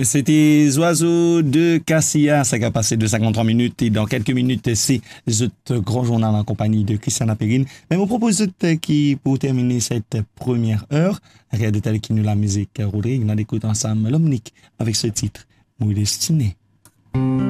C'était Oiseaux de Cassia, ça a passé de 53 minutes et dans quelques minutes, c'est ce grand journal en compagnie de Christiana Perrine. Mais je vous propose qui, pour terminer cette première heure, rien de tel qui nous la musique, Rodrigue, on écoute ensemble l'Omnique avec ce titre, Mon destiné.